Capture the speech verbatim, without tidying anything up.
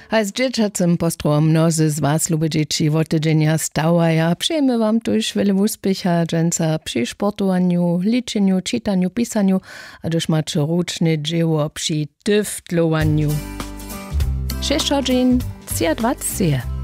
Als dzieciacym postrom mnozy z was lubię dzieci w otydzienia stawaja. Przyjemy wam tuż wiele uspiecha dżęca przy sportowaniu, liczeniu, czytaniu, pisaniu, a też macie ruczne dzieło przy tyftlowaniu. Sześć godzin, dwadzieścia.